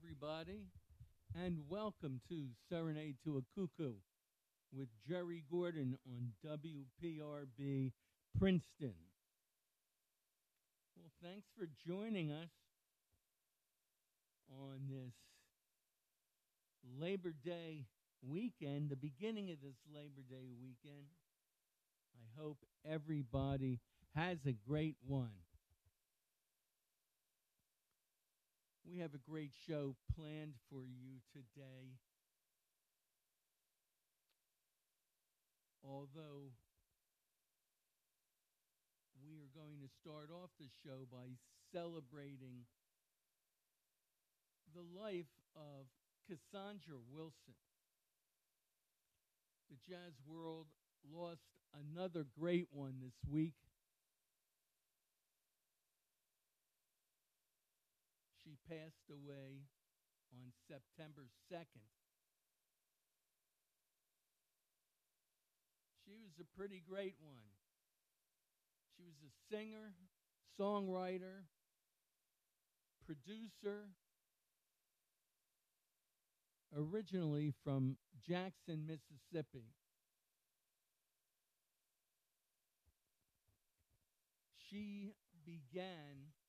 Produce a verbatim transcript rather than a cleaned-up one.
everybody, and welcome to Serenade to a Cuckoo with Jerry Gordon on W P R B Princeton. Well, thanks for joining us on this Labor Day weekend, the beginning of this Labor Day weekend. I hope everybody has a great one. We have a great show planned for you today. Although we are going to start off the show by celebrating the life of Cassandra Wilson. The jazz world lost another great one this week. She passed away on September second. She was a pretty great one. She was a singer, songwriter, producer, originally from Jackson, Mississippi. She began